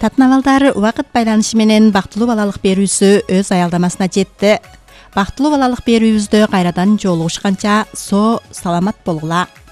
Татнавалдар вакыт байланышы менен бактылуу балалык берүүсү өз аялдамасына жетти. Бактылуу балалык берүүбүздө кайрадан жолугушканча саламат болгула.